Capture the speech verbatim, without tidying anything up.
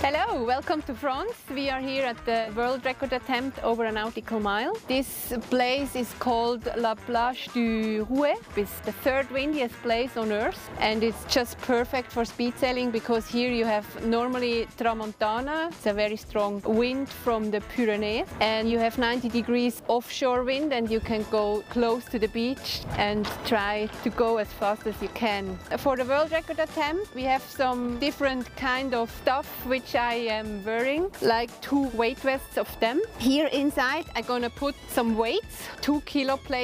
Hello, welcome to France. We are here at the world record attempt over a nautical mile. This place is called La Plage du Rouet. It's the third windiest place on earth, and it's just perfect for speed sailing because here you have normally Tramontana. It's a very strong wind from the Pyrenees, and you have ninety degrees offshore wind, and you can go close to the beach and try to go as fast as you can. For the world record attempt, we have some different kind of stuff which I am wearing, like two weight vests of them. Here inside I'm gonna put some weights, two kilo plates.